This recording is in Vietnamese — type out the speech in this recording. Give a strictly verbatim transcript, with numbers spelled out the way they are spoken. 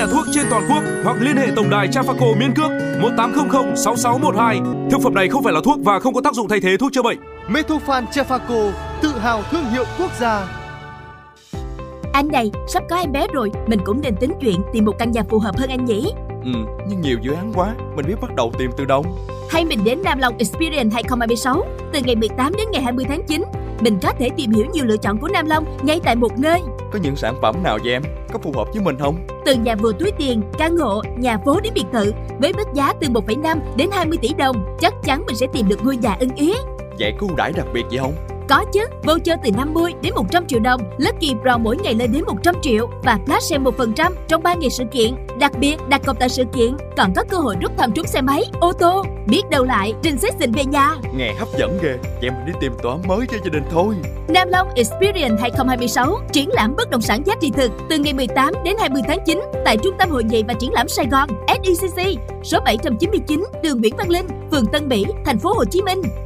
nhà thuốc trên toàn quốc hoặc liên hệ tổng đài Trafaco miễn cước một tám không không sáu sáu một hai. Thực phẩm này không phải là thuốc và không có tác dụng thay thế thuốc chữa bệnh. Metofan Trafaco, tự hào thương hiệu quốc gia. Anh này, sắp có em bé rồi, mình cũng nên tính chuyện tìm một căn nhà phù hợp hơn anh nhỉ? Ừ, nhưng nhiều dự án quá, mình biết bắt đầu tìm từ đâu. Hay mình đến Nam Long Experience hai không hai sáu, từ ngày mười tám đến ngày hai mươi tháng chín. Mình có thể tìm hiểu nhiều lựa chọn của Nam Long ngay tại một nơi. Có những sản phẩm nào vậy em? Có phù hợp với mình không? Từ nhà vừa túi tiền, căn hộ, nhà phố đến biệt thự, với mức giá từ một phẩy năm đến hai mươi tỷ đồng, chắc chắn mình sẽ tìm được ngôi nhà ưng ý. Vậy có ưu đãi đặc biệt gì không? Có chứ, voucher từ năm mươi đến một trăm triệu đồng, Lucky Pro mỗi ngày lên đến một trăm triệu và flash sale một phần trăm trong ba ngày sự kiện. Đặc biệt, đặt cọc tại sự kiện còn có cơ hội rút thăm trúng xe máy, ô tô. Biết đâu lại, Princess xịn về nhà. Nghe hấp dẫn ghê, vậy mình đi tìm tòa mới cho gia đình thôi. Nam Long Experience hai không hai sáu, triển lãm bất động sản giá trị thực từ ngày mười tám đến hai mươi tháng chín tại Trung tâm Hội nghị và Triển lãm Sài Gòn, ét i xê xê, số bảy trăm chín mươi chín đường Nguyễn Văn Linh, phường Tân Mỹ, thành phố Hồ Chí Minh.